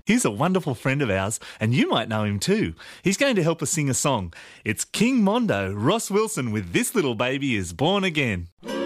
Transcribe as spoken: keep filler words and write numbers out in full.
He's a wonderful friend of ours, and you might know him too. He's going to help us sing a song. It's King Mondo, Ross Wilson with This Little Baby Is Born Again.